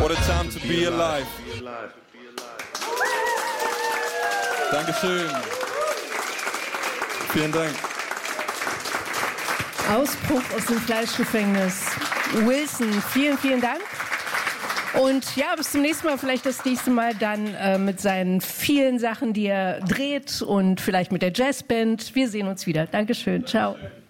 What a time to be alive. Dankeschön. Vielen Dank. Ausbruch aus dem Fleischgefängnis. Wilson, vielen, vielen Dank. Und ja, bis zum nächsten Mal, vielleicht das nächste Mal dann mit seinen vielen Sachen, die er dreht und vielleicht mit der Jazzband. Wir sehen uns wieder. Dankeschön. Ciao.